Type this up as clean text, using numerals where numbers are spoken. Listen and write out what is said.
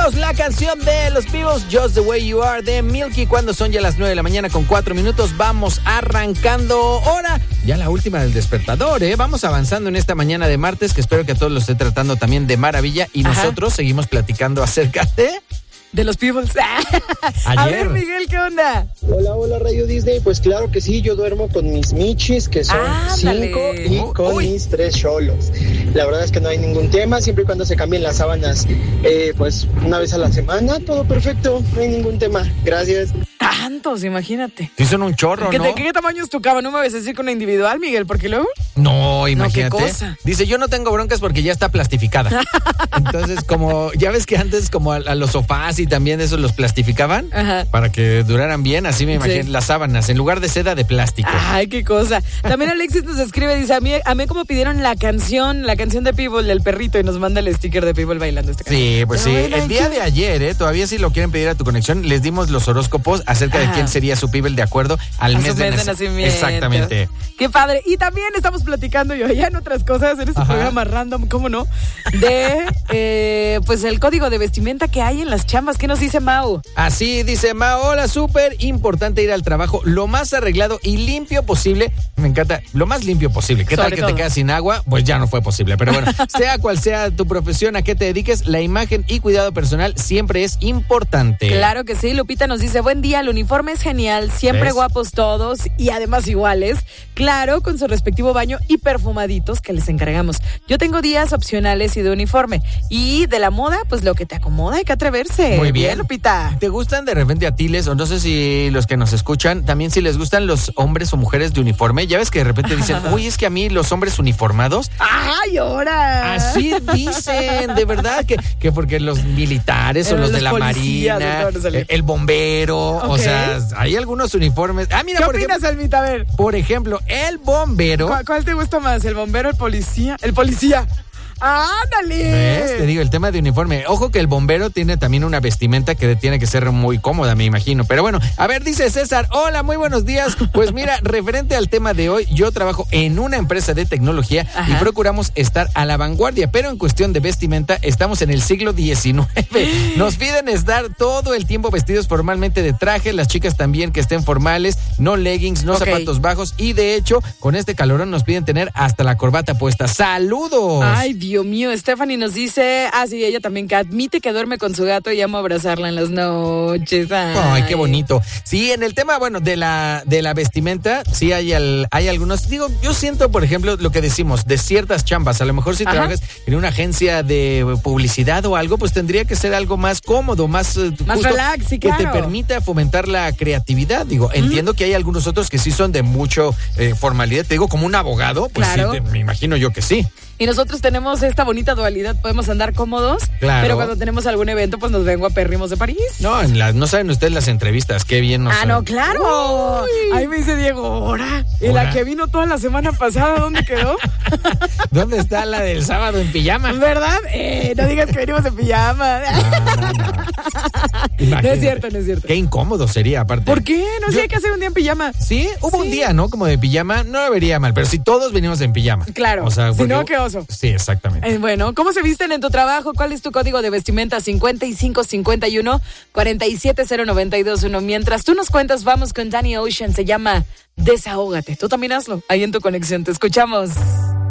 Vámonos, la canción de los Beatles, Just the Way You Are, de Milky, cuando son ya las 9 de la mañana con 4 minutos. Vamos arrancando hora, ya la última del despertador, ¿eh? Vamos avanzando en esta mañana de martes, que espero que a todos los esté tratando también de maravilla. Y nosotros seguimos platicando acerca de los Beatles. Ayer. A ver, Miguel, ¿qué onda? Hola, Radio Disney. Pues claro que sí, yo duermo con mis michis, que son 5, y con mis 3 cholos. La verdad es que no hay ningún tema, siempre y cuando se cambien las sábanas, pues una vez a la semana, todo perfecto, no hay ningún tema. Gracias. Tantos, imagínate. Sí, son un chorro, ¿no? ¿De qué tamaño es tu cama? No me vas a decir con una individual, Miguel, porque luego... No, imagínate. No, ¿qué cosa? Dice, yo no tengo broncas porque ya está plastificada. Entonces, como, ya ves que antes como a los sofás y también esos los plastificaban para que duraran bien, así me imagino las sábanas, en lugar de seda, de plástico. Ay, qué cosa. También Alexis nos escribe, dice, a mí como pidieron la canción de People del perrito, y nos manda el sticker de People bailando esta canción. Sí, pues sí. El día de ayer, todavía si lo quieren pedir a tu conexión, les dimos los horóscopos acerca de quién sería su People de acuerdo al mes de nacimiento. Exactamente. Qué padre. Y también estamos platicando yo ya en otras cosas, en este programa random, ¿cómo no? De, pues el código de vestimenta que hay en las chambas. ¿Qué nos dice Mau? Así dice Mau, hola, súper importante ir al trabajo lo más arreglado y limpio posible. Me encanta, lo más limpio posible. ¿Qué tal que te quedas sin agua? Pues ya no fue posible. Pero bueno, sea cual sea tu profesión, a qué te dediques, la imagen y cuidado personal siempre es importante. Claro que sí. Lupita nos dice, buen día, el uniforme es genial, siempre guapos todos y además iguales. Claro, con su respectivo baño y perfumaditos que les encargamos. Yo tengo días opcionales y de uniforme. Y de la moda, pues lo que te acomoda, hay que atreverse. Muy bien, Lupita. ¿Te gustan de repente a tiles, o no sé si los que nos escuchan, también si les gustan los hombres o mujeres de uniforme? Ya ves que de repente dicen, uy, es que a mí los hombres uniformados. ¡Ay, ahora! Así dicen, de verdad, que porque los militares o los de la marina, el bombero, o sea, hay algunos uniformes. Mira, ¿qué opinas, Almita? A ver. Por ejemplo, el bombero. ¿Cuál te gusta más? ¿El bombero o el policía? El policía. ¡Ándale! ¿Ves? Te digo, el tema de uniforme. Ojo que el bombero tiene también una vestimenta que tiene que ser muy cómoda, me imagino. Pero bueno, a ver, dice César, hola, muy buenos días. Pues mira, referente al tema de hoy, yo trabajo en una empresa de tecnología y procuramos estar a la vanguardia, pero en cuestión de vestimenta estamos en el siglo XIX. Nos piden estar todo el tiempo vestidos formalmente de traje, las chicas también que estén formales, no leggings, no zapatos bajos, y de hecho, con este calorón nos piden tener hasta la corbata puesta. ¡Saludos! Ay, Dios mío, Stephanie nos dice, sí, ella también, que admite que duerme con su gato y amo abrazarla en las noches. Ay, qué bonito. Sí, en el tema, bueno, de la vestimenta, sí hay algunos, digo, yo siento, por ejemplo, lo que decimos, de ciertas chambas, a lo mejor si trabajas en una agencia de publicidad o algo, pues tendría que ser algo más cómodo, más justo, relax, sí, claro, que te permita fomentar la creatividad. Digo, entiendo que hay algunos otros que sí son de mucho formalidad, te digo, como un abogado, pues sí, me imagino yo que sí. Y nosotros tenemos esta bonita dualidad, podemos andar cómodos, pero cuando tenemos algún evento, pues nos vengo a Pérrimos de París. No saben ustedes las entrevistas, qué bien nos no, claro. Uy. Ahí me dice Diego, ¿hora? ¿Y la que vino toda la semana pasada, dónde quedó? ¿Dónde está la del sábado en pijama? ¿Verdad? No digas que venimos en pijama. No es cierto. Qué incómodo sería, aparte. ¿Por qué? No sé, hay que hacer un día en pijama. Sí, hubo un día, ¿no? Como de pijama, no lo vería mal, pero si todos venimos en pijama. Claro, o sea, si no, qué oso. Sí, exactamente. Bueno, ¿cómo se visten en tu trabajo? ¿Cuál es tu código de vestimenta? 5551-4709221. Mientras tú nos cuentas, vamos con Danny Ocean, se llama Desahógate. Tú también hazlo, ahí en tu conexión, te escuchamos.